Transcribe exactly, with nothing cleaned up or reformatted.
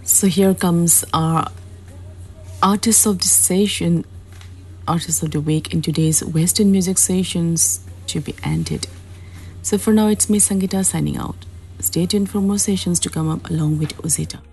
So here comes our artist of the session, artist of the week in today's Western music sessions to be ended. So for now, it's me, Sangeeta, signing out. Stay tuned for more sessions to come up along with Uzita.